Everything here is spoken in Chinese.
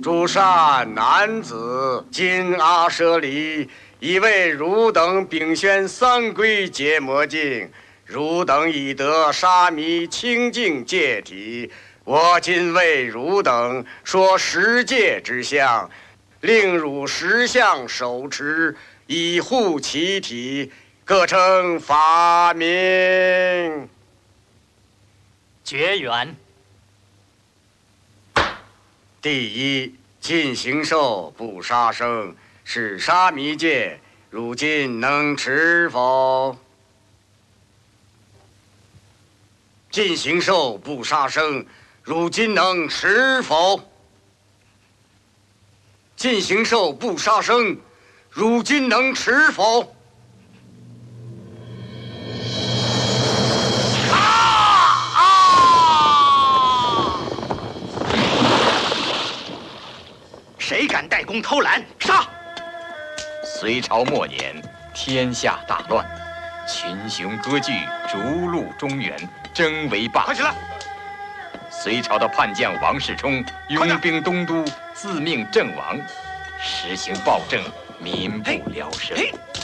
诛杀男子，今阿舍利已为汝等秉宣三规戒魔经，汝等已得沙弥清净戒体。我今为汝等说十戒之相，令汝十相手持，以护其体，各称法名。 绝缘。 第一，禁行兽，不杀生，是沙弥戒，如今能持否？禁行兽，不杀生，如今能持否？禁行兽，不杀生，如今能持否？ 谁敢带弓偷懒，杀！ 隋朝末年，天下大乱，群雄割据，逐鹿中原，争为霸。 快起来！ 隋朝的叛将王世充拥兵东都，自命阵王，实行暴政，民不聊生。